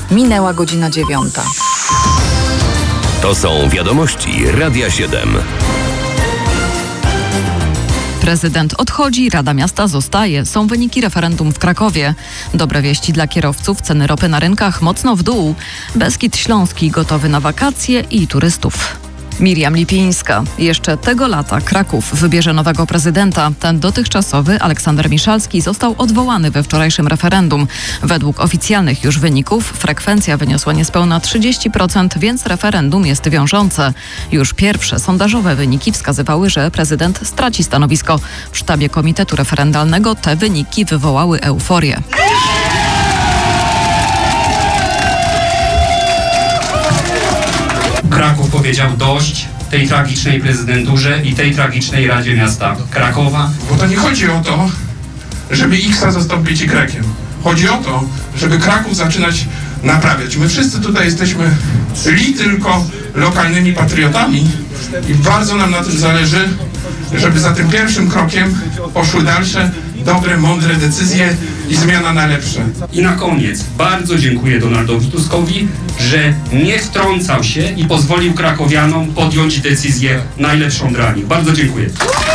Minęła godzina 9. To są wiadomości Radia 7. Prezydent odchodzi, Rada Miasta zostaje. Są wyniki referendum w Krakowie. Dobre wieści dla kierowców, ceny ropy na rynkach mocno w dół. Beskid Śląski gotowy na wakacje i turystów. Miriam Lipińska. Jeszcze tego lata Kraków wybierze nowego prezydenta. Ten dotychczasowy, Aleksander Miszalski, został odwołany we wczorajszym referendum. Według oficjalnych już wyników frekwencja wyniosła niespełna 30%, więc referendum jest wiążące. Już pierwsze sondażowe wyniki wskazywały, że prezydent straci stanowisko. W sztabie Komitetu Referendalnego te wyniki wywołały euforię. Kraków powiedział dość tej tragicznej prezydenturze i tej tragicznej Radzie Miasta Krakowa. Bo to nie chodzi o to, żeby X-a zastąpić Y-iem. Chodzi o to, żeby Kraków zaczynać naprawiać. My wszyscy tutaj jesteśmy tylko lokalnymi patriotami i bardzo nam na tym zależy, żeby za tym pierwszym krokiem poszły dalsze, dobre, mądre decyzje i zmiana na lepsze. I na koniec bardzo dziękuję Donaldowi Tuskowi, że nie wtrącał się i pozwolił krakowianom podjąć decyzję najlepszą dla nich. Bardzo dziękuję.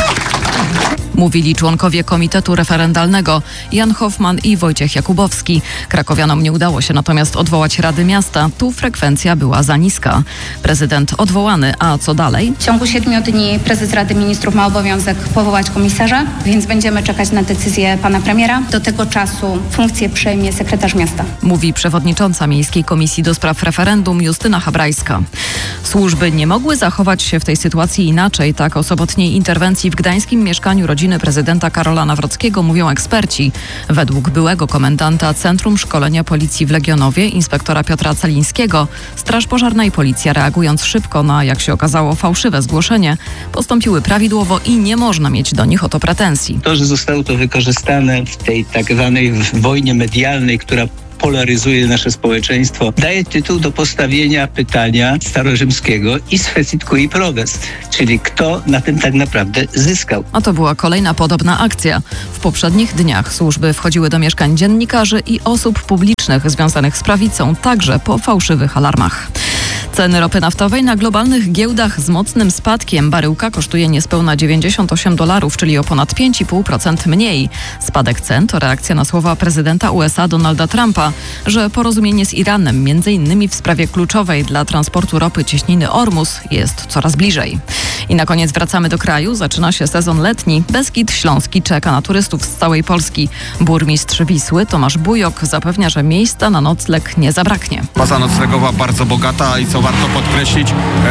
Mówili członkowie Komitetu Referendalnego Jan Hoffman i Wojciech Jakubowski. Krakowianom nie udało się natomiast odwołać Rady Miasta. Tu frekwencja była za niska. Prezydent odwołany, a co dalej? W ciągu 7 dni prezes Rady Ministrów ma obowiązek powołać komisarza, więc będziemy czekać na decyzję pana premiera. Do tego czasu funkcję przejmie sekretarz miasta. Mówi przewodnicząca Miejskiej Komisji do Spraw Referendum Justyna Habrajska. Służby nie mogły zachować się w tej sytuacji inaczej. Tak o sobotniej interwencji w gdańskim mieszkaniu rodziny prezydenta Karola Nawrockiego mówią eksperci. Według byłego komendanta Centrum Szkolenia Policji w Legionowie, inspektora Piotra Celińskiego, Straż Pożarna i Policja, reagując szybko na, jak się okazało, fałszywe zgłoszenie, postąpiły prawidłowo i nie można mieć do nich o to pretensji. To, że zostało to wykorzystane w tej tak zwanej wojnie medialnej, która polaryzuje nasze społeczeństwo, daje tytuł do postawienia pytania starorzymskiego is fecit cui prodest, czyli kto na tym tak naprawdę zyskał. A to była kolejna podobna akcja. W poprzednich dniach służby wchodziły do mieszkań dziennikarzy i osób publicznych związanych z prawicą, także po fałszywych alarmach. Ceny ropy naftowej na globalnych giełdach z mocnym spadkiem. Baryłka kosztuje niespełna $98, czyli o ponad 5,5% mniej. Spadek cen to reakcja na słowa prezydenta USA Donalda Trumpa, że porozumienie z Iranem, m.in. w sprawie kluczowej dla transportu ropy cieśniny Ormus, jest coraz bliżej. I na koniec wracamy do kraju. Zaczyna się sezon letni. Beskid Śląski czeka na turystów z całej Polski. Burmistrz Wisły Tomasz Bujok zapewnia, że miejsca na nocleg nie zabraknie. Baza noclegowa bardzo bogata i co warto podkreślić,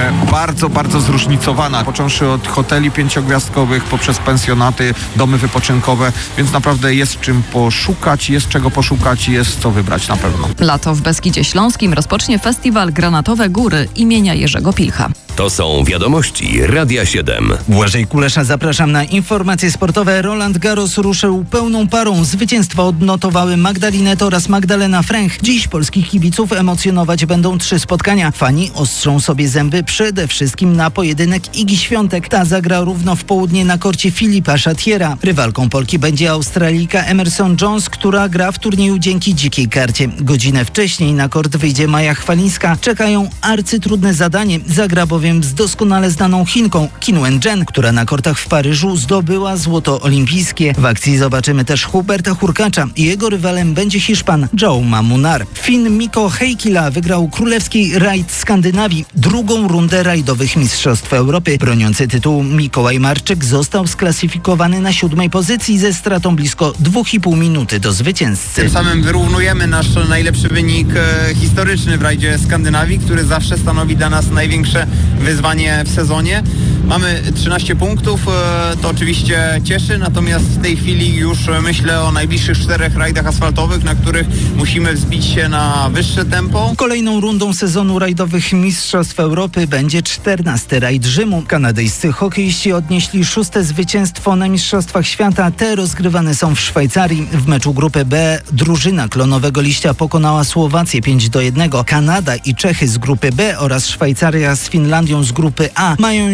bardzo zróżnicowana. Począwszy od hoteli 5-gwiazdkowych, poprzez pensjonaty, domy wypoczynkowe, więc naprawdę jest czym poszukać, jest czego poszukać i jest co wybrać na pewno. Lato w Beskidzie Śląskim rozpocznie festiwal Granatowe Góry imienia Jerzego Pilcha. To są wiadomości Radia 7. Błażej Kulesza, zapraszam na informacje sportowe. Roland Garros ruszył pełną parą. Zwycięstwa odnotowały Magdalena oraz Magdalena Fręch. Dziś polskich kibiców emocjonować będą 3 spotkania. Fani ostrzą sobie zęby przede wszystkim na pojedynek Igi Świątek. Ta zagra równo w południe na korcie Filipa Szatiera. Rywalką Polki będzie Australijka Emerson Jones, która gra w turnieju dzięki dzikiej karcie. Godzinę wcześniej na kort wyjdzie Maja Chwalińska. Czekają arcytrudne zadanie. Zagra bowiem z doskonale znaną Chinką Qin Wen-jen, która na kortach w Paryżu zdobyła złoto olimpijskie. W akcji zobaczymy też Huberta Hurkacza. Jego rywalem będzie Hiszpan Jaume Munar. Fin Mikko Heikkila wygrał królewski rajd Skandynawii, drugą rundę rajdowych Mistrzostw Europy. Broniący tytułu Mikołaj Marczyk został sklasyfikowany na 7. pozycji ze stratą blisko 2,5 minuty do zwycięzcy. Tym samym wyrównujemy nasz najlepszy wynik historyczny w rajdzie Skandynawii, który zawsze stanowi dla nas największe wyzwanie w sezonie. Mamy 13 punktów, to oczywiście cieszy, natomiast w tej chwili już myślę o najbliższych 4 rajdach asfaltowych, na których musimy wzbić się na wyższe tempo. Kolejną rundą sezonu rajdowych Mistrzostw Europy będzie 14. rajd Rzymu. Kanadyjscy hokeiści odnieśli 6. zwycięstwo na Mistrzostwach Świata. Te rozgrywane są w Szwajcarii. W meczu grupy B drużyna Klonowego Liścia pokonała Słowację 5-1. Kanada i Czechy z grupy B oraz Szwajcaria z Finlandią z grupy A mają już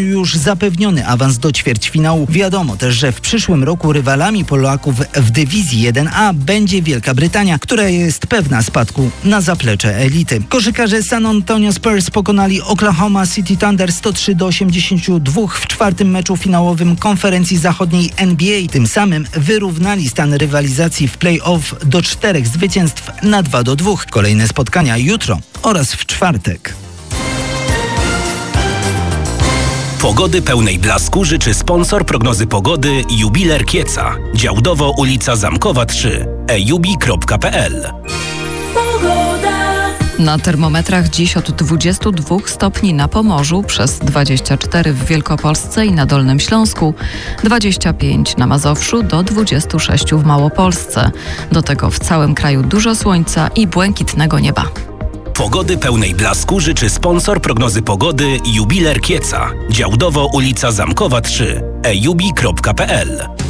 zapewniony awans do ćwierćfinału. Wiadomo też, że w przyszłym roku rywalami Polaków w dywizji 1A będzie Wielka Brytania, która jest pewna spadku na zaplecze elity. Koszykarze San Antonio Spurs pokonali Oklahoma City Thunder 103-82 w czwartym meczu finałowym konferencji zachodniej NBA. Tym samym wyrównali stan rywalizacji w play-off do 4 zwycięstw na 2-2. Kolejne spotkania jutro oraz w czwartek. Pogody pełnej blasku życzy sponsor prognozy pogody Jubiler Kieca. Działdowo ulica Zamkowa 3. ejubi.pl. Na termometrach dziś od 22 stopni na Pomorzu, przez 24 w Wielkopolsce i na Dolnym Śląsku, 25 na Mazowszu do 26 w Małopolsce. Do tego w całym kraju dużo słońca i błękitnego nieba. Pogody pełnej blasku życzy sponsor prognozy pogody Jubiler Kieca. Działdowo ulica Zamkowa 3. ejubi.pl.